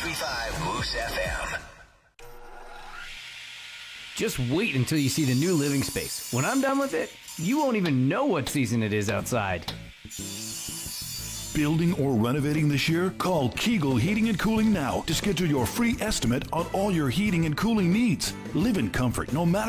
93.5 Moose FM. Just wait until you see the new living space. When I'm done with it, you won't even know what season it is outside. Building or renovating this year? Call Kegel Heating and Cooling now to schedule your free estimate on all your heating and cooling needs. Live in comfort no matter